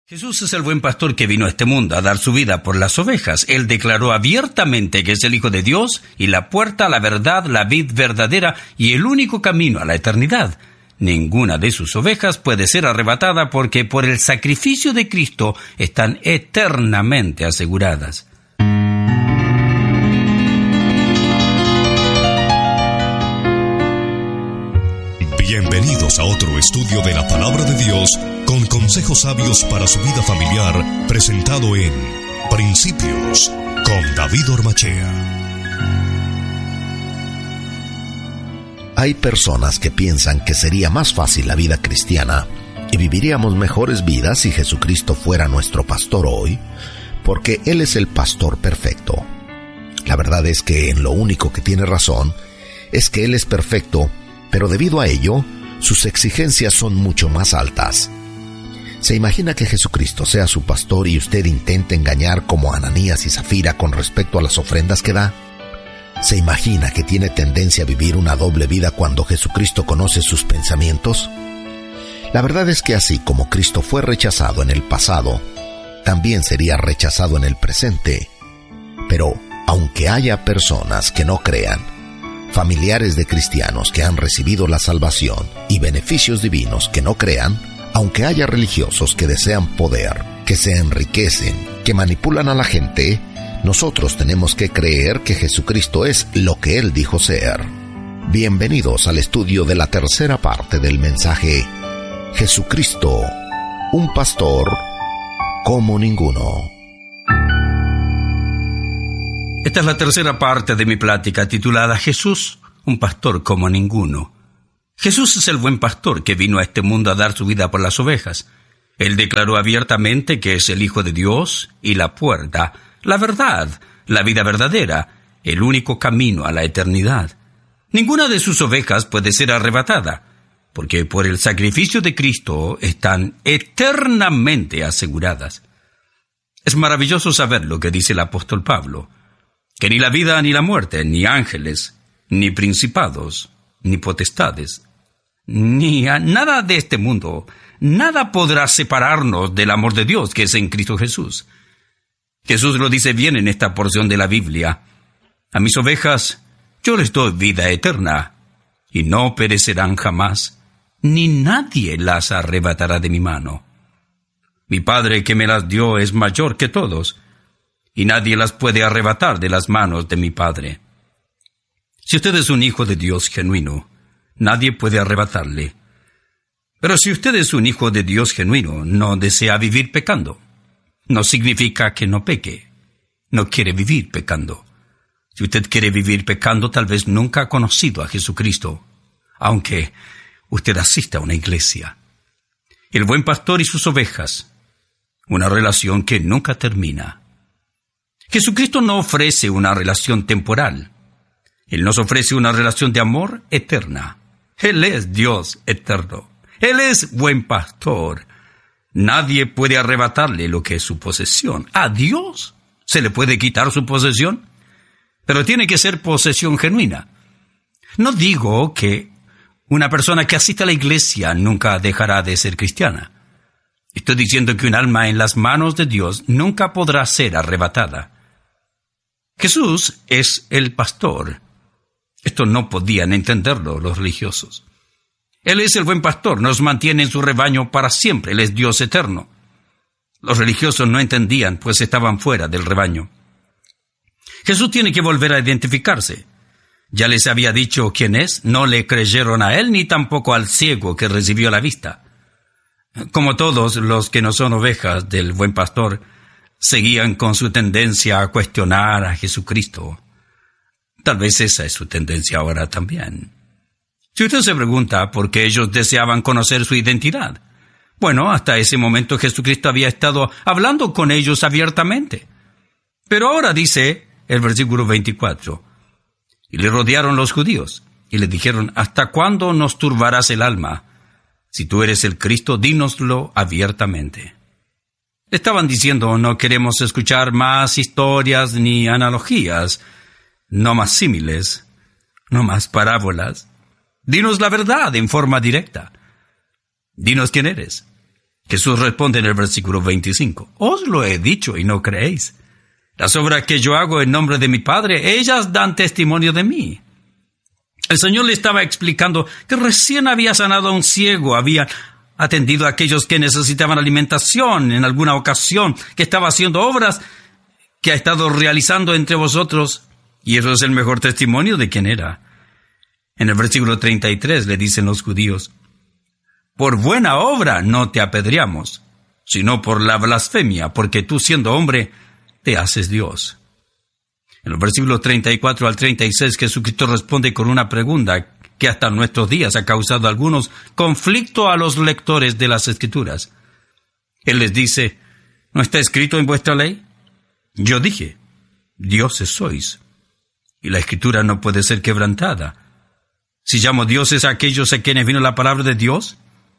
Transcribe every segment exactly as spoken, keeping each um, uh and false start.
Jesús es el buen pastor que vino a este mundo a dar su vida por las ovejas. Él declaró abiertamente que es el Hijo de Dios y la puerta a la verdad, la vid verdadera y el único camino a la eternidad. Ninguna de sus ovejas puede ser arrebatada porque por el sacrificio de Cristo están eternamente aseguradas. Bienvenidos a otro estudio de la Palabra de Dios con consejos sabios para su vida familiar, presentado en Principios con David Ormachea. Hay personas que piensan que sería más fácil la vida cristiana y viviríamos mejores vidas si Jesucristo fuera nuestro pastor hoy, porque Él es el pastor perfecto. La verdad es que en lo único que tiene razón es que Él es perfecto, pero debido a ello, sus exigencias son mucho más altas. ¿Se imagina que Jesucristo sea su pastor y usted intente engañar como Ananías y Zafira con respecto a las ofrendas que da? ¿Se imagina que tiene tendencia a vivir una doble vida cuando Jesucristo conoce sus pensamientos? La verdad es que así como Cristo fue rechazado en el pasado, también sería rechazado en el presente. Pero, aunque haya personas que no crean, familiares de cristianos que han recibido la salvación y beneficios divinos que no crean, aunque haya religiosos que desean poder, que se enriquecen, que manipulan a la gente, nosotros tenemos que creer que Jesucristo es lo que Él dijo ser. Bienvenidos al estudio de la tercera parte del mensaje Jesucristo, un pastor como ninguno. Esta es la tercera parte de mi plática titulada Jesús, un pastor como ninguno. Jesús es el buen pastor que vino a este mundo a dar su vida por las ovejas. Él declaró abiertamente que es el Hijo de Dios y la puerta, la verdad, la vida verdadera, el único camino a la eternidad. Ninguna de sus ovejas puede ser arrebatada, porque por el sacrificio de Cristo están eternamente aseguradas. Es maravilloso saber lo que dice el apóstol Pablo, que ni la vida ni la muerte, ni ángeles, ni principados, ni potestades, ni a nada de este mundo, nada podrá separarnos del amor de Dios que es en Cristo Jesús. Jesús lo dice bien en esta porción de la Biblia. A mis ovejas yo les doy vida eterna, y no perecerán jamás, ni nadie las arrebatará de mi mano. Mi Padre que me las dio es mayor que todos, y nadie las puede arrebatar de las manos de mi Padre. Si usted es un hijo de Dios genuino, nadie puede arrebatarle. Pero si usted es un hijo de Dios genuino, no desea vivir pecando. No significa que no peque. No quiere vivir pecando. Si usted quiere vivir pecando, tal vez nunca ha conocido a Jesucristo, aunque usted asista a una iglesia. El buen pastor y sus ovejas, una relación que nunca termina. Jesucristo no ofrece una relación temporal. Él nos ofrece una relación de amor eterna. Él es Dios eterno. Él es buen pastor. Nadie puede arrebatarle lo que es su posesión. ¿A Dios se le puede quitar su posesión? Pero tiene que ser posesión genuina. No digo que una persona que asiste a la iglesia nunca dejará de ser cristiana. Estoy diciendo que un alma en las manos de Dios nunca podrá ser arrebatada. Jesús es el pastor. Esto no podían entenderlo los religiosos. Él es el buen pastor, nos mantiene en su rebaño para siempre, Él es Dios eterno. Los religiosos no entendían, pues estaban fuera del rebaño. Jesús tiene que volver a identificarse. Ya les había dicho quién es, no le creyeron a Él ni tampoco al ciego que recibió la vista. Como todos los que no son ovejas del buen pastor, seguían con su tendencia a cuestionar a Jesucristo. Tal vez esa es su tendencia ahora también. Si usted se pregunta por qué ellos deseaban conocer su identidad, bueno, hasta ese momento Jesucristo había estado hablando con ellos abiertamente. Pero ahora dice el versículo veinticuatro, y le rodearon los judíos, y le dijeron, ¿hasta cuándo nos turbarás el alma? Si tú eres el Cristo, dínoslo abiertamente. Estaban diciendo, no queremos escuchar más historias ni analogías, no más símiles, no más parábolas. Dinos la verdad en forma directa. Dinos quién eres. Jesús responde en el versículo veinticinco, os lo he dicho y no creéis. Las obras que yo hago en nombre de mi Padre, ellas dan testimonio de mí. El Señor le estaba explicando que recién había sanado a un ciego, había atendido a aquellos que necesitaban alimentación en alguna ocasión, que estaba haciendo obras que ha estado realizando entre vosotros, y eso es el mejor testimonio de quién era. En el versículo treinta y tres le dicen los judíos, por buena obra no te apedreamos, sino por la blasfemia, porque tú siendo hombre, te haces Dios. En los versículos treinta y cuatro al treinta y seis, Jesucristo responde con una pregunta que hasta nuestros días ha causado algunos conflicto a los lectores de las Escrituras. Él les dice, ¿no está escrito en vuestra ley? Yo dije, dioses sois, y la Escritura no puede ser quebrantada. Si llamo dioses a aquellos a quienes vino la palabra de Dios,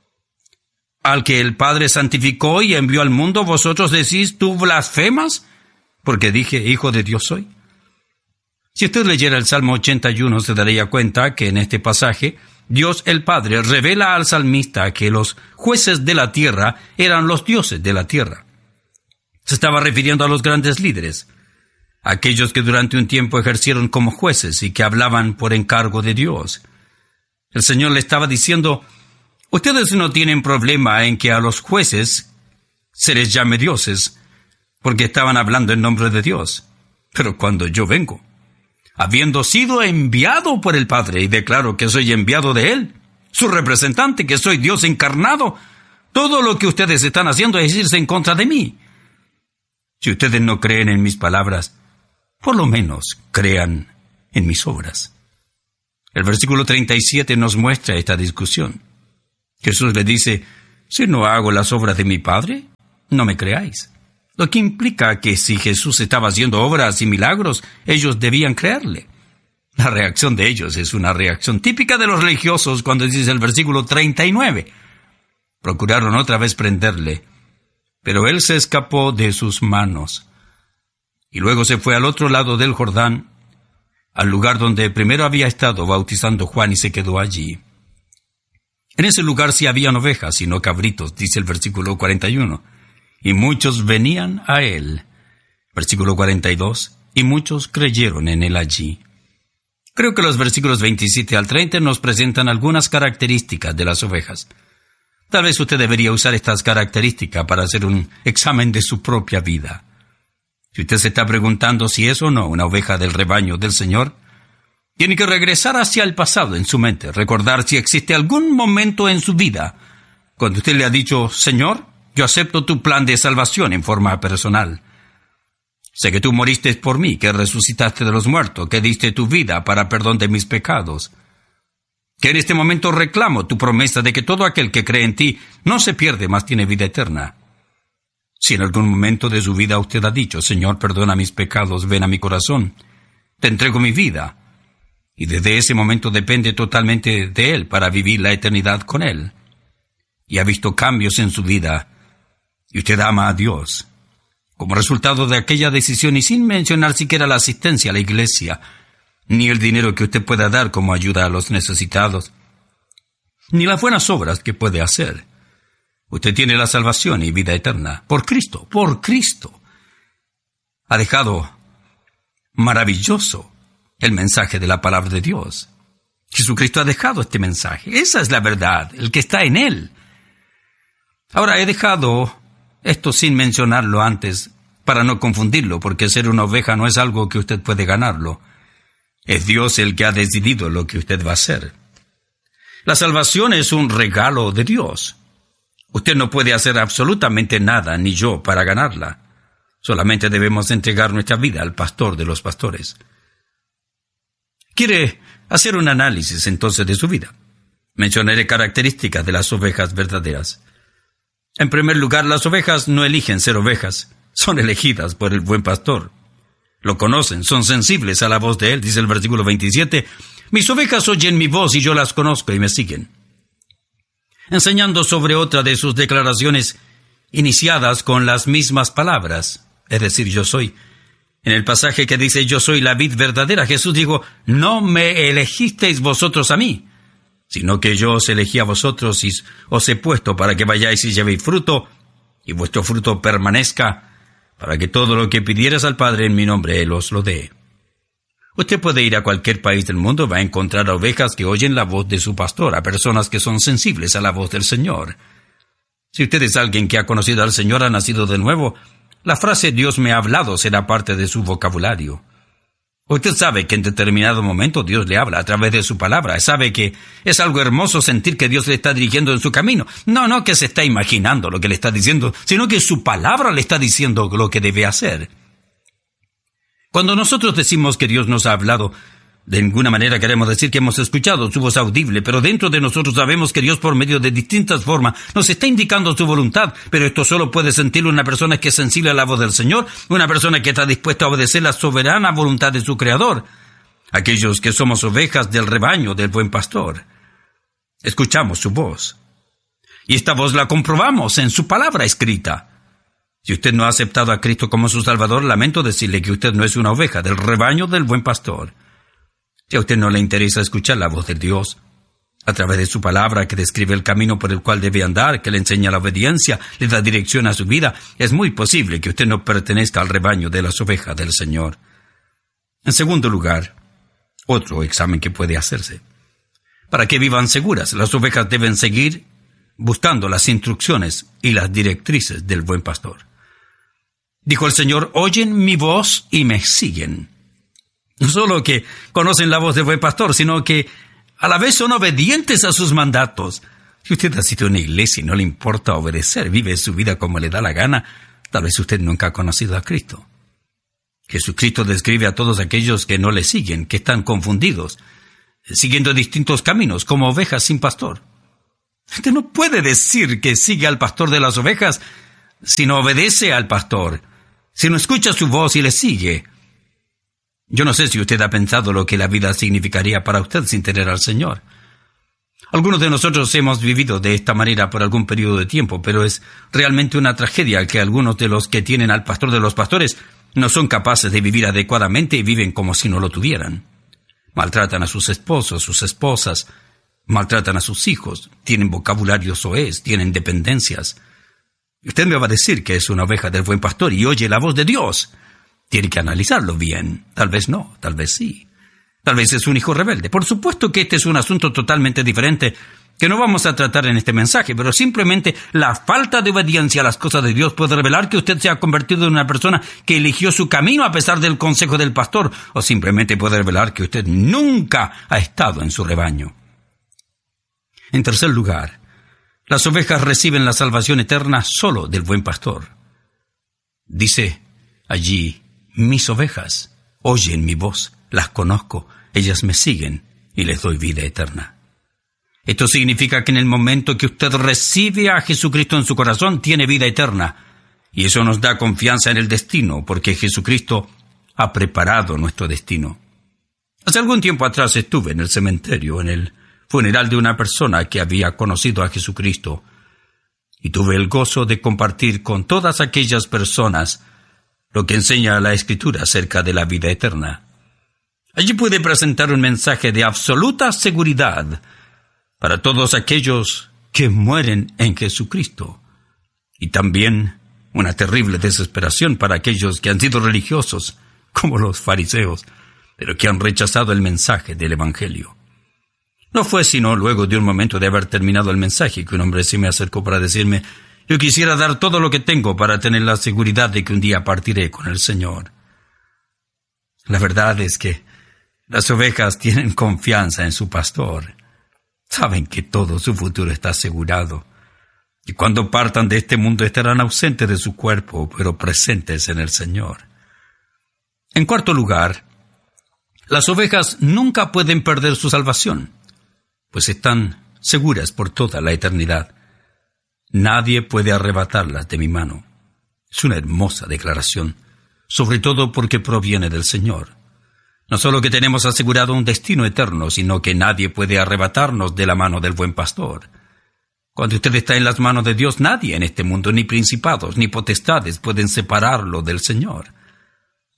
al que el Padre santificó y envió al mundo, vosotros decís, ¿tú blasfemas? Porque dije, hijo de Dios soy. Si usted leyera el Salmo ochenta y uno, se daría cuenta que en este pasaje, Dios el Padre revela al salmista que los jueces de la tierra eran los dioses de la tierra. Se estaba refiriendo a los grandes líderes, aquellos que durante un tiempo ejercieron como jueces y que hablaban por encargo de Dios. El Señor le estaba diciendo, ustedes no tienen problema en que a los jueces se les llame dioses, porque estaban hablando en nombre de Dios. Pero cuando yo vengo, habiendo sido enviado por el Padre, y declaro que soy enviado de Él, su representante, que soy Dios encarnado, todo lo que ustedes están haciendo es irse en contra de mí. Si ustedes no creen en mis palabras, por lo menos crean en mis obras. El versículo treinta y siete nos muestra esta discusión. Jesús le dice, si no hago las obras de mi Padre, no me creáis. Lo que implica que si Jesús estaba haciendo obras y milagros, ellos debían creerle. La reacción de ellos es una reacción típica de los religiosos cuando dice el versículo treinta y nueve. Procuraron otra vez prenderle, pero él se escapó de sus manos. Y luego se fue al otro lado del Jordán, al lugar donde primero había estado bautizando Juan, y se quedó allí. En ese lugar sí habían ovejas y no cabritos, dice el versículo cuarenta y uno. Y muchos venían a él. Versículo cuarenta y dos. Y muchos creyeron en él allí. Creo que los versículos veintisiete al treinta nos presentan algunas características de las ovejas. Tal vez usted debería usar estas características para hacer un examen de su propia vida. Si usted se está preguntando si es o no una oveja del rebaño del Señor, tiene que regresar hacia el pasado en su mente, recordar si existe algún momento en su vida cuando usted le ha dicho, Señor, yo acepto tu plan de salvación en forma personal. Sé que tú moriste por mí, que resucitaste de los muertos, que diste tu vida para perdón de mis pecados. Que en este momento reclamo tu promesa de que todo aquel que cree en ti no se pierde, mas tiene vida eterna. Si en algún momento de su vida usted ha dicho, Señor, perdona mis pecados, ven a mi corazón, te entrego mi vida, y desde ese momento depende totalmente de Él para vivir la eternidad con Él, y ha visto cambios en su vida, y usted ama a Dios, como resultado de aquella decisión, y sin mencionar siquiera la asistencia a la iglesia, ni el dinero que usted pueda dar como ayuda a los necesitados, ni las buenas obras que puede hacer. Usted tiene la salvación y vida eterna por Cristo, por Cristo. Ha dejado maravilloso el mensaje de la palabra de Dios. Jesucristo ha dejado este mensaje. Esa es la verdad, el que está en Él. Ahora, he dejado esto sin mencionarlo antes, para no confundirlo, porque ser una oveja no es algo que usted puede ganarlo. Es Dios el que ha decidido lo que usted va a hacer. La salvación es un regalo de Dios. Usted no puede hacer absolutamente nada, ni yo, para ganarla. Solamente debemos entregar nuestra vida al pastor de los pastores. ¿Quiere hacer un análisis entonces de su vida? Mencionaré características de las ovejas verdaderas. En primer lugar, las ovejas no eligen ser ovejas, son elegidas por el buen pastor. Lo conocen, son sensibles a la voz de él, dice el versículo veintisiete. Mis ovejas oyen mi voz y yo las conozco y me siguen. Enseñando sobre otra de sus declaraciones iniciadas con las mismas palabras, es decir, yo soy. En el pasaje que dice yo soy la vid verdadera, Jesús dijo, no me elegisteis vosotros a mí, sino que yo os elegí a vosotros y os he puesto para que vayáis y llevéis fruto, y vuestro fruto permanezca, para que todo lo que pidieras al Padre en mi nombre, Él os lo dé. Usted puede ir a cualquier país del mundo, va a encontrar a ovejas que oyen la voz de su pastor, a personas que son sensibles a la voz del Señor. Si usted es alguien que ha conocido al Señor, ha nacido de nuevo, la frase Dios me ha hablado será parte de su vocabulario. Usted sabe que en determinado momento Dios le habla a través de su palabra. Sabe que es algo hermoso sentir que Dios le está dirigiendo en su camino. No, no que se está imaginando lo que le está diciendo, sino que su palabra le está diciendo lo que debe hacer. Cuando nosotros decimos que Dios nos ha hablado, de ninguna manera queremos decir que hemos escuchado su voz audible, pero dentro de nosotros sabemos que Dios por medio de distintas formas nos está indicando su voluntad, pero esto solo puede sentirlo una persona que es sensible a la voz del Señor, una persona que está dispuesta a obedecer la soberana voluntad de su Creador, aquellos que somos ovejas del rebaño del buen pastor. Escuchamos su voz, y esta voz la comprobamos en su palabra escrita. Si usted no ha aceptado a Cristo como su Salvador, lamento decirle que usted no es una oveja del rebaño del buen pastor. Si a usted no le interesa escuchar la voz de Dios, a través de su palabra que describe el camino por el cual debe andar, que le enseña la obediencia, le da dirección a su vida, es muy posible que usted no pertenezca al rebaño de las ovejas del Señor. En segundo lugar, otro examen que puede hacerse. Para que vivan seguras, las ovejas deben seguir buscando las instrucciones y las directrices del buen pastor. Dijo el Señor, oyen mi voz y me siguen. No solo que conocen la voz del buen pastor, sino que a la vez son obedientes a sus mandatos. Si usted ha sido una iglesia y no le importa obedecer, vive su vida como le da la gana, tal vez usted nunca ha conocido a Cristo. Jesucristo describe a todos aquellos que no le siguen, que están confundidos, siguiendo distintos caminos, como ovejas sin pastor. Usted no puede decir que sigue al pastor de las ovejas si no obedece al pastor, si no escucha su voz y le sigue. Yo no sé si usted ha pensado lo que la vida significaría para usted sin tener al Señor. Algunos de nosotros hemos vivido de esta manera por algún periodo de tiempo, pero es realmente una tragedia que algunos de los que tienen al pastor de los pastores no son capaces de vivir adecuadamente y viven como si no lo tuvieran. Maltratan a sus esposos, sus esposas, maltratan a sus hijos, tienen vocabulario soez, tienen dependencias. Usted me va a decir que es una oveja del buen pastor y oye la voz de Dios. Tiene que analizarlo bien. Tal vez no, tal vez sí. Tal vez es un hijo rebelde. Por supuesto que este es un asunto totalmente diferente que no vamos a tratar en este mensaje, pero simplemente la falta de obediencia a las cosas de Dios puede revelar que usted se ha convertido en una persona que eligió su camino a pesar del consejo del pastor, o simplemente puede revelar que usted nunca ha estado en su rebaño. En tercer lugar, las ovejas reciben la salvación eterna solo del buen pastor. Dice allí, mis ovejas oyen mi voz, las conozco, ellas me siguen y les doy vida eterna. Esto significa que en el momento que usted recibe a Jesucristo en su corazón, tiene vida eterna. Y eso nos da confianza en el destino, porque Jesucristo ha preparado nuestro destino. Hace algún tiempo atrás estuve en el cementerio, en el funeral de una persona que había conocido a Jesucristo, y tuve el gozo de compartir con todas aquellas personas lo que enseña la Escritura acerca de la vida eterna. Allí pude presentar un mensaje de absoluta seguridad para todos aquellos que mueren en Jesucristo, y también una terrible desesperación para aquellos que han sido religiosos, como los fariseos, pero que han rechazado el mensaje del Evangelio. No fue sino luego de un momento de haber terminado el mensaje que un hombre se me acercó para decirme, yo quisiera dar todo lo que tengo para tener la seguridad de que un día partiré con el Señor. La verdad es que las ovejas tienen confianza en su pastor. Saben que todo su futuro está asegurado. Y cuando partan de este mundo estarán ausentes de su cuerpo, pero presentes en el Señor. En cuarto lugar, las ovejas nunca pueden perder su salvación, pues están seguras por toda la eternidad. Nadie puede arrebatarlas de mi mano. Es una hermosa declaración, sobre todo porque proviene del Señor. No solo que tenemos asegurado un destino eterno, sino que nadie puede arrebatarnos de la mano del buen pastor. Cuando usted está en las manos de Dios, nadie en este mundo, ni principados, ni potestades, pueden separarlo del Señor.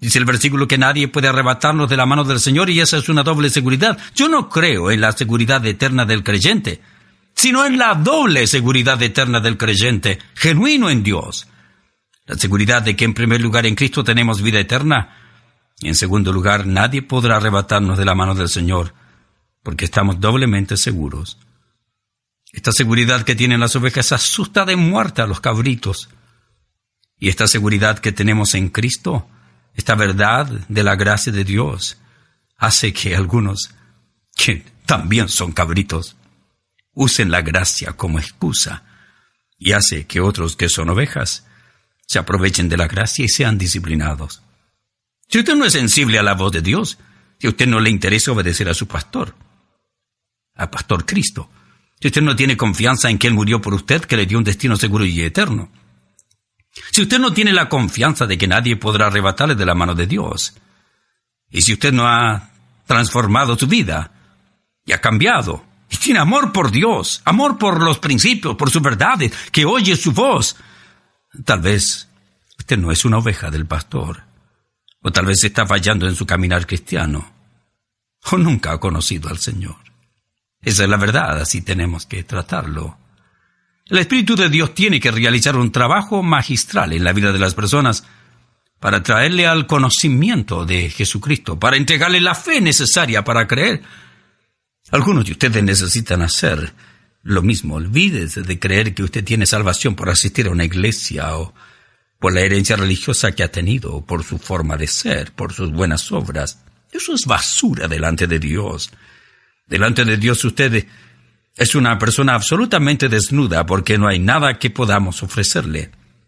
Dice el versículo que nadie puede arrebatarnos de la mano del Señor, y esa es una doble seguridad. Yo no creo en la seguridad eterna del creyente, sino en la doble seguridad eterna del creyente, genuino en Dios. La seguridad de que en primer lugar en Cristo tenemos vida eterna, y en segundo lugar nadie podrá arrebatarnos de la mano del Señor, porque estamos doblemente seguros. Esta seguridad que tienen las ovejas asusta de muerte a los cabritos. Y esta seguridad que tenemos en Cristo, esta verdad de la gracia de Dios, hace que algunos, que también son cabritos, usen la gracia como excusa, y hace que otros que son ovejas se aprovechen de la gracia y sean disciplinados. Si usted no es sensible a la voz de Dios, si a usted no le interesa obedecer a su pastor, al pastor Cristo, si usted no tiene confianza en que Él murió por usted, que le dio un destino seguro y eterno, si usted no tiene la confianza de que nadie podrá arrebatarle de la mano de Dios, y si usted no ha transformado su vida y ha cambiado, y tiene amor por Dios, amor por los principios, por sus verdades, que oye su voz, tal vez usted no es una oveja del pastor, o tal vez está fallando en su caminar cristiano, o nunca ha conocido al Señor. Esa es la verdad, así tenemos que tratarlo. El Espíritu de Dios tiene que realizar un trabajo magistral en la vida de las personas para traerle al conocimiento de Jesucristo, para entregarle la fe necesaria para creer. Algunos de ustedes necesitan hacer lo mismo. Olvídese de creer que usted tiene salvación por asistir a una iglesia o por la herencia religiosa que ha tenido, o por su forma de ser, por sus buenas obras. Eso es basura delante de Dios. Delante de Dios usted es una persona absolutamente desnuda porque no hay nada que podamos ofrecerle.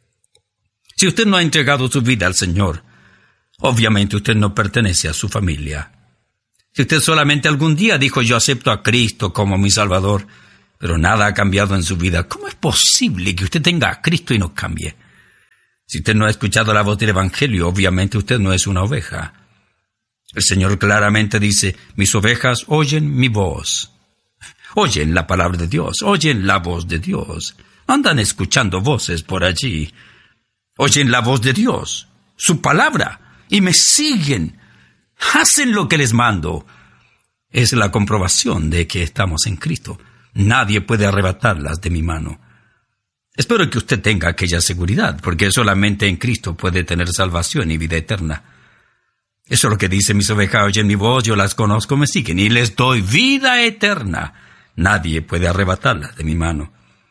Si usted no ha entregado su vida al Señor, obviamente usted no pertenece a su familia. Si usted solamente algún día dijo yo acepto a Cristo como mi Salvador, pero nada ha cambiado en su vida, ¿cómo es posible que usted tenga a Cristo y no cambie? Si usted no ha escuchado la voz del Evangelio, obviamente usted no es una oveja. El Señor claramente dice, mis ovejas oyen mi voz. Oyen la palabra de Dios, oyen la voz de Dios. Andan escuchando voces por allí. Oyen la voz de Dios, su palabra, y me siguen. Hacen lo que les mando. Es la comprobación de que estamos en Cristo. Nadie puede arrebatarlas de mi mano. Espero que usted tenga aquella seguridad, porque solamente en Cristo puede tener salvación y vida eterna. Eso es lo que dice, mis ovejas oyen mi voz, yo las conozco, me siguen, y les doy vida eterna. Nadie puede arrebatarlas de mi mano.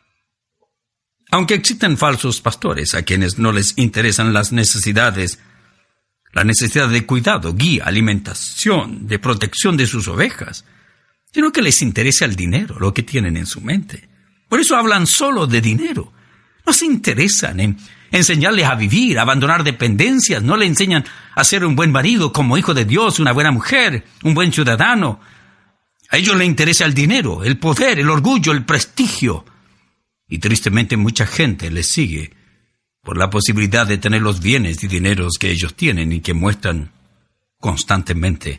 Aunque existen falsos pastores a quienes no les interesan las necesidades, la necesidad de cuidado, guía, alimentación, de protección de sus ovejas, sino que les interesa el dinero, lo que tienen en su mente. Por eso hablan solo de dinero. No se interesan en enseñarles a vivir, a abandonar dependencias, no le enseñan a ser un buen marido como hijo de Dios, una buena mujer, un buen ciudadano. A ellos les interesa el dinero, el poder, el orgullo, el prestigio. Y tristemente mucha gente les sigue por la posibilidad de tener los bienes y dineros que ellos tienen y que muestran constantemente.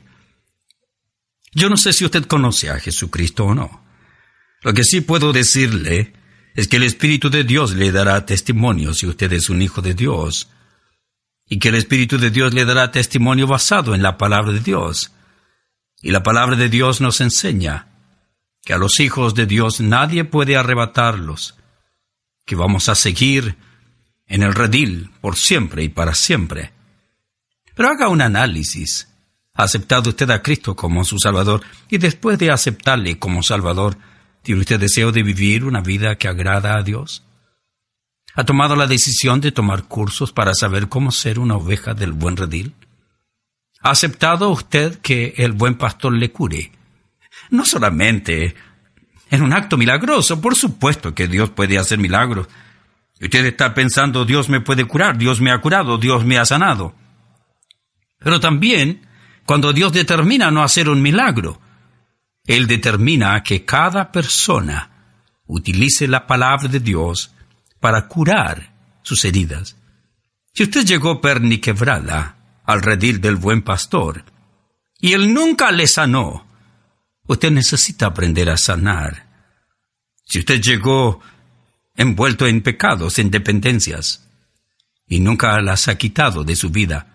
Yo no sé si usted conoce a Jesucristo o no. Lo que sí puedo decirle es que el Espíritu de Dios le dará testimonio si usted es un hijo de Dios, y que el Espíritu de Dios le dará testimonio basado en la palabra de Dios. Y la palabra de Dios nos enseña que a los hijos de Dios nadie puede arrebatarlos, que vamos a seguir en el redil por siempre y para siempre. Pero haga un análisis. ¿Ha aceptado usted a Cristo como su Salvador? Y después de aceptarle como Salvador, ¿tiene usted deseo de vivir una vida que agrada a Dios? ¿Ha tomado la decisión de tomar cursos para saber cómo ser una oveja del buen redil? ¿Ha aceptado usted que el buen pastor le cure? No solamente en un acto milagroso, por supuesto que Dios puede hacer milagros. Usted está pensando, Dios me puede curar, Dios me ha curado, Dios me ha sanado. Pero también, cuando Dios determina no hacer un milagro, Él determina que cada persona utilice la palabra de Dios para curar sus heridas. Si usted llegó perniquebrada al redil del buen pastor y Él nunca le sanó, usted necesita aprender a sanar. Si usted llegó envuelto en pecados, en dependencias, y nunca las ha quitado de su vida,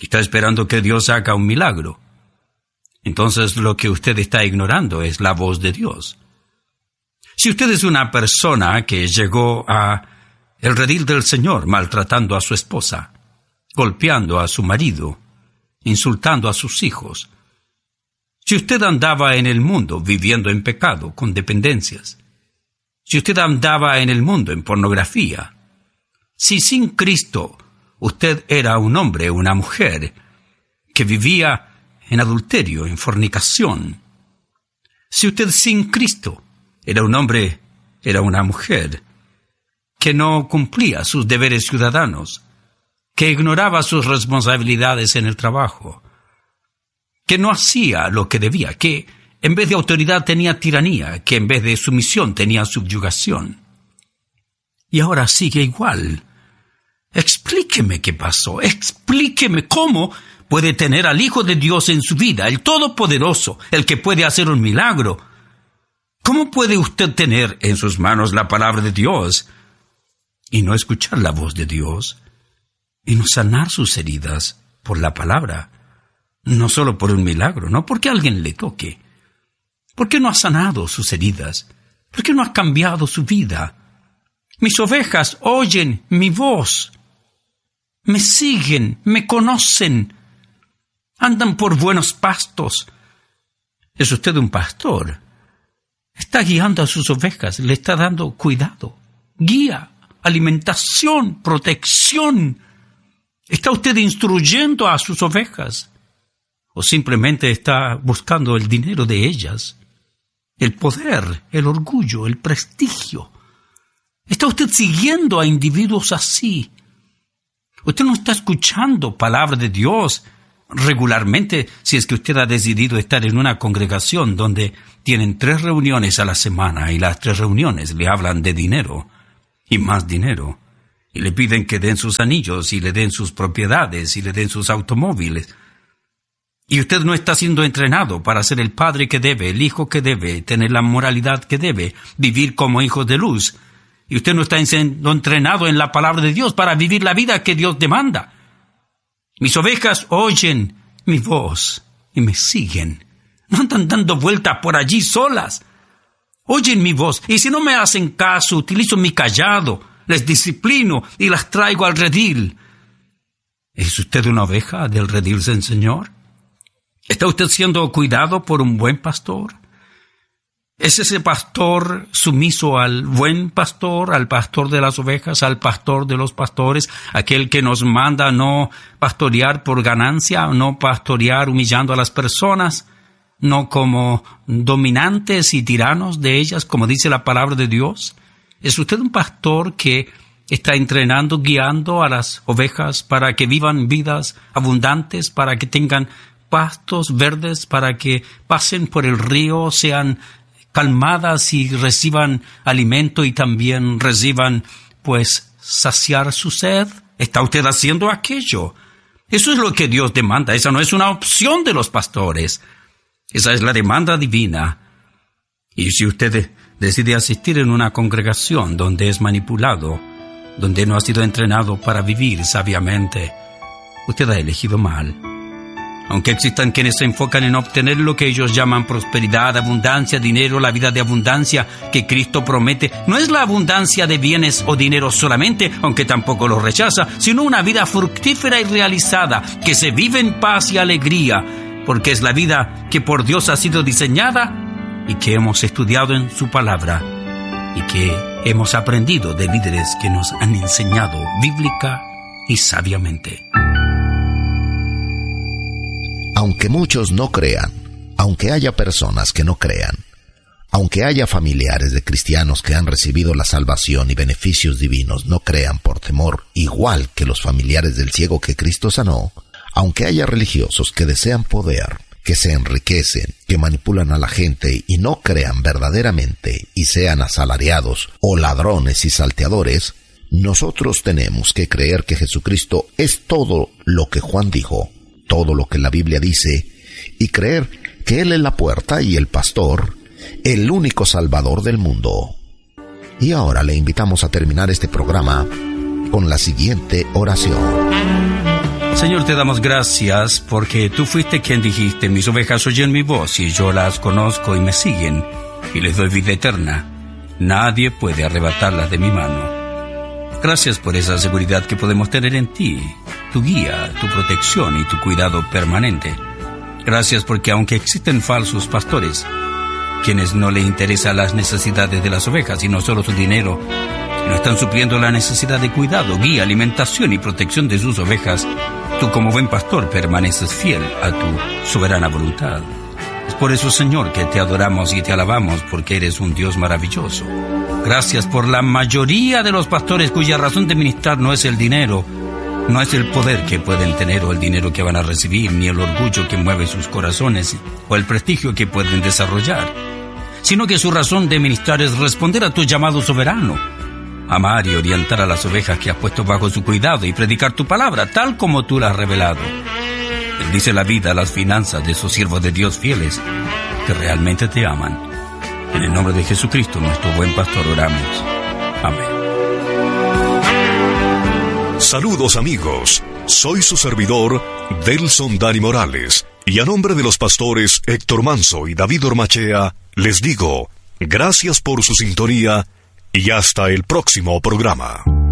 Está esperando que Dios haga un milagro. Entonces lo que usted está ignorando es la voz de Dios. Si usted es una persona que llegó a el redil del Señor maltratando a su esposa, golpeando a su marido, insultando a sus hijos, si usted andaba en el mundo viviendo en pecado, con dependencias, si usted andaba en el mundo en pornografía, si sin Cristo usted era un hombre o una mujer que vivía en adulterio, en fornicación, si usted sin Cristo era un hombre, era una mujer que no cumplía sus deberes ciudadanos, que ignoraba sus responsabilidades en el trabajo, que no hacía lo que debía, que en vez de autoridad tenía tiranía, que en vez de sumisión tenía subyugación. Y ahora sigue igual. Explíqueme qué pasó, explíqueme cómo puede tener al Hijo de Dios en su vida, el Todopoderoso, el que puede hacer un milagro. ¿Cómo puede usted tener en sus manos la palabra de Dios y no escuchar la voz de Dios y no sanar sus heridas por la palabra? No solo por un milagro, no porque alguien le toque. ¿Por qué no ha sanado sus heridas? ¿Por qué no ha cambiado su vida? Mis ovejas oyen mi voz, me siguen, me conocen, andan por buenos pastos. Es usted un pastor. Está guiando a sus ovejas, le está dando cuidado, guía, alimentación, protección. ¿Está usted instruyendo a sus ovejas? ¿O simplemente está buscando el dinero de ellas, el poder, el orgullo, el prestigio? ¿Está usted siguiendo a individuos así? Usted no está escuchando palabra de Dios regularmente si es que usted ha decidido estar en una congregación donde tienen tres reuniones a la semana y las tres reuniones le hablan de dinero y más dinero y le piden que den sus anillos y le den sus propiedades y le den sus automóviles. Y usted no está siendo entrenado para ser el padre que debe, el hijo que debe, tener la moralidad que debe, vivir como hijos de luz. Y usted no está siendo entrenado en la palabra de Dios para vivir la vida que Dios demanda. Mis ovejas oyen mi voz y me siguen. No andan dando vueltas por allí solas. Oyen mi voz y si no me hacen caso, utilizo mi cayado, les disciplino y las traigo al redil. ¿Es usted una oveja del redil del Señor? ¿Está usted siendo cuidado por un buen pastor? ¿Es ese pastor sumiso al buen pastor, al pastor de las ovejas, al pastor de los pastores, aquel que nos manda no pastorear por ganancia, no pastorear humillando a las personas, no como dominantes y tiranos de ellas, como dice la palabra de Dios? ¿Es usted un pastor que está entrenando, guiando a las ovejas para que vivan vidas abundantes, para que tengan pastos verdes, para que pasen por el río, sean calmadas y reciban alimento y también reciban, pues, saciar su sed? ¿Está usted haciendo aquello? Eso es lo que Dios demanda. Esa no es una opción de los pastores. Esa es la demanda divina. Y si usted decide asistir en una congregación donde es manipulado, donde no ha sido entrenado para vivir sabiamente, usted ha elegido mal. Aunque existan quienes se enfocan en obtener lo que ellos llaman prosperidad, abundancia, dinero, la vida de abundancia que Cristo promete, no es la abundancia de bienes o dinero solamente, aunque tampoco lo rechaza, sino una vida fructífera y realizada, que se vive en paz y alegría, porque es la vida que por Dios ha sido diseñada y que hemos estudiado en su palabra y que hemos aprendido de líderes que nos han enseñado bíblica y sabiamente. Aunque muchos no crean, aunque haya personas que no crean, aunque haya familiares de cristianos que han recibido la salvación y beneficios divinos no crean por temor, igual que los familiares del ciego que Cristo sanó, aunque haya religiosos que desean poder, que se enriquecen, que manipulan a la gente y no crean verdaderamente y sean asalariados o ladrones y salteadores, nosotros tenemos que creer que Jesucristo es todo lo que Juan dijo, todo lo que la Biblia dice, y creer que Él es la puerta y el pastor, el único salvador del mundo. Y ahora le invitamos a terminar este programa con la siguiente oración. Señor, te damos gracias porque tú fuiste quien dijiste: mis ovejas oyen mi voz y yo las conozco y me siguen y les doy vida eterna. Nadie puede arrebatarlas de mi mano. Gracias por esa seguridad que podemos tener en ti, tu guía, tu protección y tu cuidado permanente. Gracias porque aunque existen falsos pastores, quienes no le interesan las necesidades de las ovejas, sino solo su dinero, no están supliendo la necesidad de cuidado, guía, alimentación y protección de sus ovejas, tú como buen pastor permaneces fiel a tu soberana voluntad. Es por eso, Señor, que te adoramos y te alabamos, porque eres un Dios maravilloso. Gracias por la mayoría de los pastores cuya razón de ministrar no es el dinero, no es el poder que pueden tener o el dinero que van a recibir, ni el orgullo que mueve sus corazones o el prestigio que pueden desarrollar, sino que su razón de ministrar es responder a tu llamado soberano, amar y orientar a las ovejas que has puesto bajo su cuidado y predicar tu palabra tal como tú la has revelado. Bendice la vida, las finanzas de esos siervos de Dios fieles que realmente te aman. En el nombre de Jesucristo, nuestro buen pastor, oramos. Amén. Saludos, amigos. Soy su servidor, Delson Dani Morales, y a nombre de los pastores Héctor Manso y David Ormachea, les digo, gracias por su sintonía y hasta el próximo programa.